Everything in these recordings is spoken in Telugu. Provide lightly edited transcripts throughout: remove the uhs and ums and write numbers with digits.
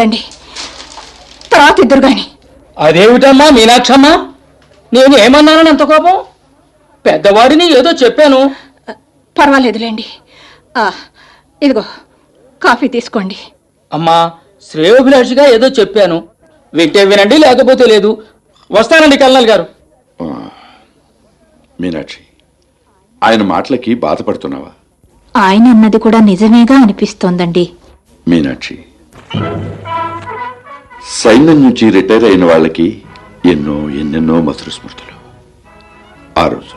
వద్దండి, తర్వాత ఇద్దరు గాని. అదేమిటమ్మా మీనాక్షమ్మ, నేను ఏమన్నానని అంత కోపం? పెద్దవాడిని ఏదో చెప్పాను. పర్వాలేదులేండి. ఇదిగో కాఫీ తీసుకోండి. అమ్మా, శ్రేయోభిలాషిగా ఏదో చెప్పాను, వింటే వినండి, లేకపోతే లేదు. వస్తానండి కల్నల్ గారు. మీనాక్షి, ఆయన మాటలకి బాధపడుతున్నావా? ఆయన అన్నది కూడా నిజమేగా అనిపిస్తోందండి. మీనాక్షి, సైన్యం నుంచి రిటైర్ అయిన వాళ్ళకి ఎన్నెన్నో మధుర స్మృతులు. ఆ రోజు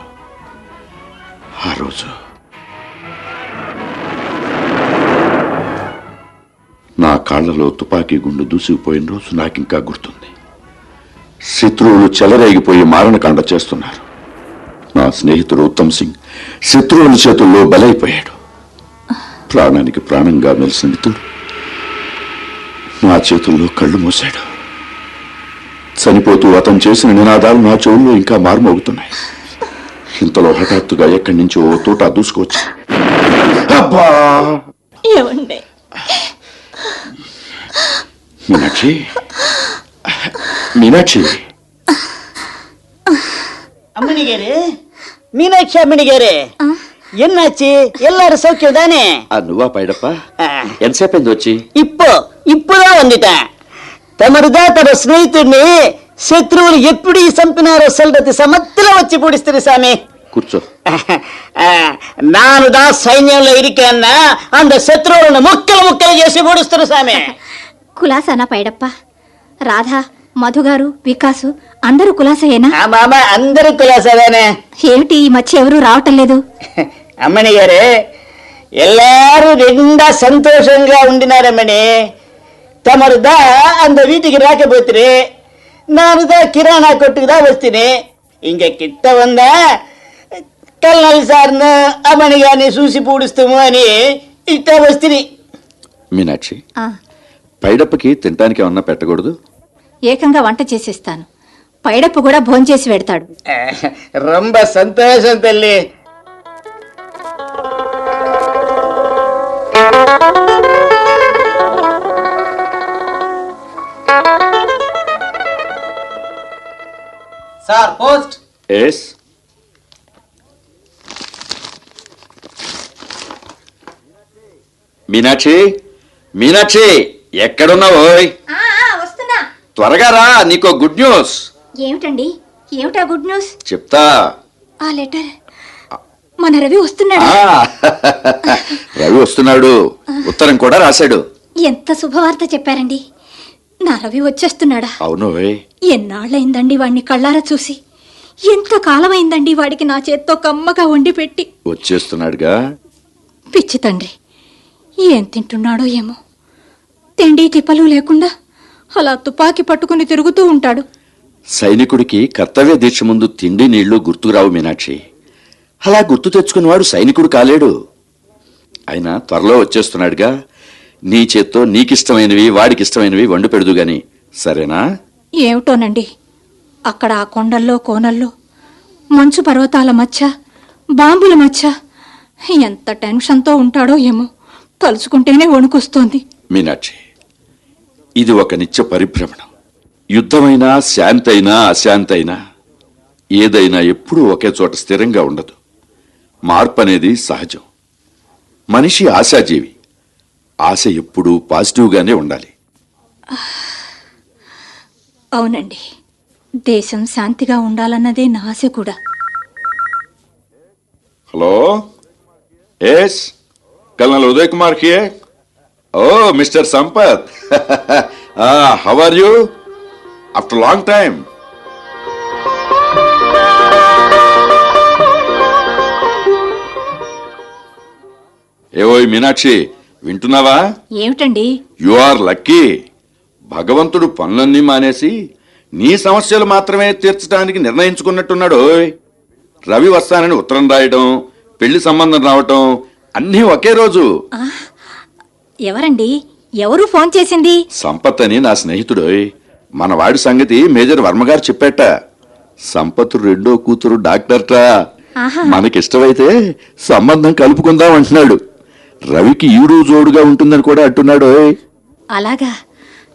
నా కాళ్లలో తుపాకీ గుండు దూసుకుపోయిన రోజు నాకింకా గుర్తుంది. శత్రువులు చెలరేగిపోయి మారణకాండ చేస్తున్నారు. నా స్నేహితుడు ఉత్తమ్ సింగ్ శత్రువుల చేతుల్లో బలైపోయాడు. ప్రాణానికి ప్రాణంగా మెలిసిన మిత్రుడు నా చేతుల్లో కళ్ళు మూశాడు. చనిపోతూ అతను చేసిన నినాదాలు నా చెవుల్లో ఇంకా మారుమోగుతున్నాయి. ఇంతలో హఠాత్తుగా ఎక్కడి నుంచో ఓ తోట దూసుకొచ్చి, అబ్బా! మీనాక్షి, மீனாட்சி அம்மணிகாரு, என்னாச்சு? எல்லாரும் சௌக்கியம் தானே? నువ్వా పైడప్ప? ఎంతసేపు అయింది వచ్చి? இப்பதான் வந்துட்டேன். తమరుదా తమ స్నేహితుడిని శత్రువులు ఎప్పుడు చంపినారో சொல்றது సమత్తుల వచ్చి పొడిస్తారు సామి. కూర్చో. నానుదా సైన్యంలో ఇరికన్నా అంత శత్రువులను ముక్కలు చేసి పొడుస్తారు సామి. కులాసానా పైడప్ప? రాధా, మధుగారు, వికాసు అందరూ కులాసయేనా? అందరూ కులాసానే. ఏమిటి ఈ మధ్య ఎవరు రావటం లేదు? అమ్మని గారు, ఎల్లారు నిండా సంతోషంగా ఉండినారమ్మని. తమరుదా అంత వీటికి రాకపోతే నానుదా కిరాణా కొట్టుకుదా వస్తేనే ఇంక కిట్ట వందా కల్నల్ సార్ను అమ్మని గారిని చూసి పూడుస్తాము అని ఇట్ట వస్తుంది. మీనాక్షి, పైడప్పకి తినటానికి ఏమన్నా పెట్టకూడదు? ఏకంగా వంట చేసేస్తాను. పైడప్పు కూడా భోంచేసి పెడతాడు. రొంబ సంతోషం తల్లి. Sir, post. ఎస్. మీనాక్షి, ఎక్కడున్నావు? వస్తున్నా. త్వరగా రా, నీకో గుడ్ న్యూస్. ఏమిటండి? ఏమిటా గుడ్ న్యూస్? చెప్తా. ఆ లెటర్ మన రవి వస్తున్నాడు. రవి వస్తున్నాడు, ఉత్తరం కూడా రాశాడు. ఎంత శుభవార్త చెప్పారండి. నా రవి వచ్చేస్తున్నాడా? అవును. ఎన్నాళ్ళయిందండి వాడిని కళ్ళారా చూసి. ఎంత కాలమైందండి వాడికి నా చేత్తో కమ్మగా వండి పెట్టి. వచ్చేస్తున్నాడుగా. పిచ్చి తండ్రి, ఏం తింటున్నాడో ఏమో. తిండి తిప్పలు లేకుండా అలా తుపాకీ పట్టుకుని తిరుగుతూ ఉంటాడు. సైనికుడికి కర్తవ్య దీక్ష ముందు తిండి నీళ్లు గుర్తురావు మీనాక్షి. అలా గుర్తు తెచ్చుకునేవాడు సైనికుడు కాలేడు. ఆయన త్వరలో వచ్చేస్తున్నాడుగా. నీ చేత్తో నీకిష్టమైనవి వాడికిష్టమైనవి వండి పెడదు గాని, సరేనా? ఏమిటోనండి, అక్కడ ఆ కొండల్లో కోనల్లో మంచు పర్వతాల మధ్య బాంబుల మధ్య ఎంత టెన్షన్తో ఉంటాడో ఏమో. తలుచుకుంటేనే వణుకొస్తోంది. మీనాక్షి, ఇది ఒక నిత్య పరిభ్రమణం. యుద్ధమైనా శాంతైనా అశాంతైనా ఏదైనా ఎప్పుడూ ఒకే చోట స్థిరంగా ఉండదు. మార్పు అనేది సహజం. మనిషి ఆశాజీవి. ఆశ ఎప్పుడూ పాజిటివ్గానే ఉండాలి. అవునండి, దేశం శాంతిగా ఉండాలన్నదే నా ఆశ కూడా. Hello, yes, colonel Uday Kumar here. Oh mister Sampath, how are you after long time? ఏవోయ్ Meenakshi, వింటున్నావా? ఏమిటండి? You are lucky. భగవంతుడు పనులన్నీ మానేసి నీ సమస్యలు మాత్రమే తీర్చడానికి నిర్ణయించుకున్నట్టున్నాడు. రవి వస్తానని ఉత్తరం రాయడం, పెళ్లి సంబంధం రావటం అన్నీ ఒకే రోజు. ఎవరండి? ఎవరు ఫోన్ చేసింది? సంపత్ అని నా స్నేహితుడు. మన వాడి సంగతి మేజర్ వర్మగారు చెప్పాట. సంపత్ రెండో కూతురు డాక్టర్టా. మనకిష్టమైతే సంబంధం కలుపుకుందాం అంటున్నాడు. రవికి ఈడు జోడుగా ఉంటుందని కూడా అంటున్నాడు. అలాగా?